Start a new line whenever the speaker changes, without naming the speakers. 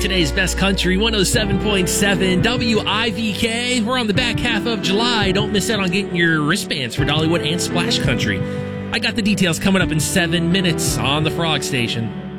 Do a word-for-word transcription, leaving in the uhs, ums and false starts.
Today's best country, one oh seven point seven W I V K. We're on the back half of July. Don't miss out on getting your wristbands for Dollywood and Splash Country. I got the details coming up in seven minutes on the Frog Station.